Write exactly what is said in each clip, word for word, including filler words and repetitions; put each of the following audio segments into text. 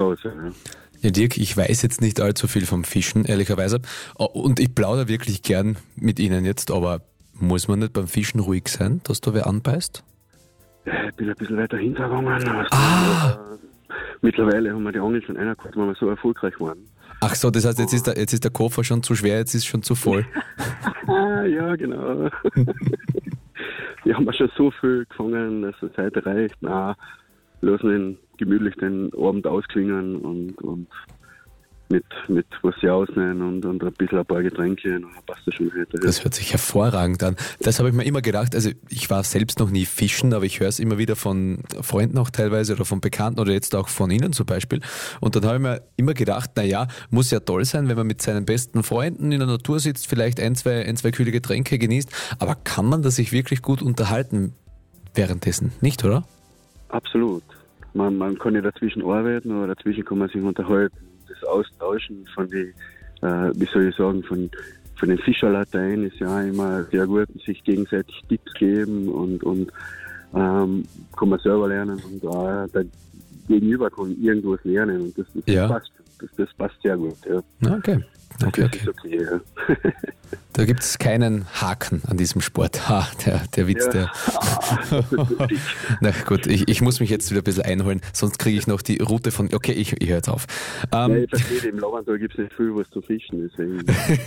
aus. Ja. Ja, Dirk, ich weiß jetzt nicht allzu viel vom Fischen, ehrlicherweise. Und ich plaudere wirklich gern mit Ihnen jetzt, aber muss man nicht beim Fischen ruhig sein, dass da wer anbeißt? Ja, ich bin ein bisschen weiter hintergegangen. Ah. Äh, mittlerweile haben wir die Angel schon einer gehabt, weil wir so erfolgreich waren. Ach so, das heißt, jetzt ist der, jetzt ist der Koffer schon zu schwer, jetzt ist es schon zu voll. Ja, genau. Wir haben schon so viel gefangen, dass die Zeit reicht. Na, lassen ihn gemütlich den Abend ausklingen und, und mit, mit was sie ausnehmen und, und ein bisschen ein paar Getränke, dann passt das schon heute. Das hört sich hervorragend an. Das habe ich mir immer gedacht, also ich war selbst noch nie fischen, aber ich höre es immer wieder von Freunden auch teilweise oder von Bekannten oder jetzt auch von Ihnen zum Beispiel. Und dann habe ich mir immer gedacht, naja, muss ja toll sein, wenn man mit seinen besten Freunden in der Natur sitzt, vielleicht ein, zwei, ein, zwei kühle Getränke genießt, aber kann man da sich wirklich gut unterhalten währenddessen, nicht, oder? Absolut. Man, man kann ja dazwischen arbeiten, aber dazwischen kann man sich unterhalten. Das Austauschen von den, äh, wie soll ich sagen, von, von den Fischerlatein ist ja immer sehr gut, sich gegenseitig Tipps geben und, und ähm, kann man selber lernen und äh, der Gegenüber kann irgendwas lernen und das, das, ja. passt, das, das passt sehr gut. Ja. Okay. Okay, okay. okay ja. Da gibt es keinen Haken an diesem Sport. Ha, der, der Witz, ja. der. Na gut, ich, ich muss mich jetzt wieder ein bisschen einholen, sonst kriege ich noch die Route von. Okay, ich, ich höre jetzt auf. Ähm, ja, ich verstehe, im Lauerntal gibt es nicht viel was zu fischen, deswegen.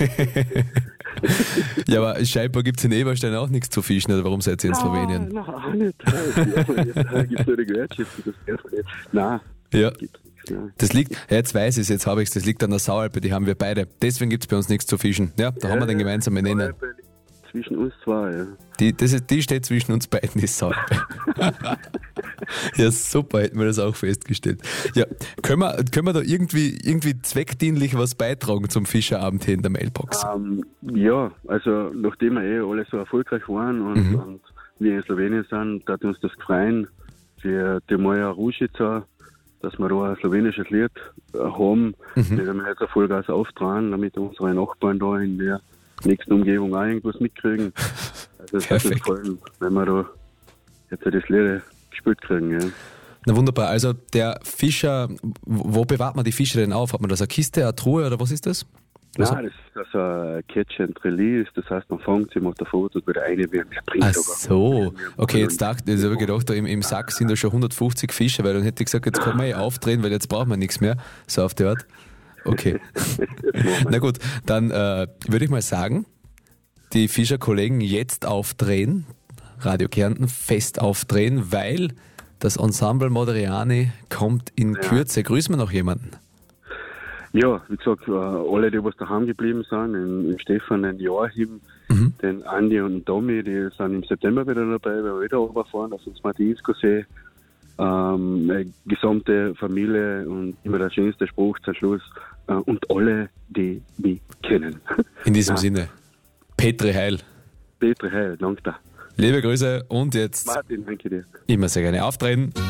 Ja, aber scheinbar gibt es in Eberstein auch nichts zu fischen, oder warum seid ihr in Slowenien? Nein, auch nicht. Da gibt es nur die Gewerkschaft, das darf man nicht. Nein, ja. Gibt's nichts. Ja. Das liegt, ja, jetzt weiß ich es, jetzt habe ich es, das liegt an der Saualpe, die haben wir beide. Deswegen gibt es bei uns nichts zu fischen. Ja, da ja, haben wir den gemeinsamen Nenner. Zwischen uns zwei, ja. Die, das ist, die steht zwischen uns beiden, die Saualpe. Ja, super, hätten wir das auch festgestellt. Ja, können wir, können wir da irgendwie, irgendwie zweckdienlich was beitragen zum Fischerabend hier in der Mailbox? Um, ja, also nachdem wir eh alle so erfolgreich waren und, mhm. und wir in Slowenien sind, hat uns das gefreut für die Maja Rušica, dass wir da ein slowenisches Lied haben, mhm. das wir jetzt eine Vollgas auftragen, damit unsere Nachbarn da in der nächsten Umgebung auch irgendwas mitkriegen. Also es wird uns gefallen, wenn wir da jetzt das Lied gespielt kriegen. Ja. Na wunderbar, also der Fischer, wo bewahrt man die Fische denn auf? Hat man das eine Kiste, eine Truhe oder was ist das? Nein, das ist also ein Catch and Release, das heißt, man fängt sie, macht ein Foto und wieder eine, wer bringt. Ach so, okay, jetzt dachte ich, habe ich gedacht, da im, im Sack sind da schon hundertfünfzig Fische, weil dann hätte ich gesagt, jetzt kann man eh aufdrehen, weil jetzt braucht man nichts mehr, so auf die Art. Okay, na gut, dann äh, würde ich mal sagen, die Fischerkollegen jetzt aufdrehen, Radio Kärnten fest aufdrehen, weil das Ensemble Moderiani kommt in Kürze. Grüßen wir noch jemanden? Ja, wie gesagt, alle, die was daheim geblieben sind, den Stefan, den Joachim, mhm. den Andi und den Tommy, die sind im September wieder dabei, weil wir wieder runterfahren, auf uns Martinskosee. Ähm, eine gesamte Familie und immer der schönste Spruch zum Schluss. Äh, und alle, die mich kennen. In diesem ja. Sinne, Petri Heil. Petri Heil, danke dir. Liebe Grüße und jetzt Martin, danke dir. Immer sehr gerne auftreten.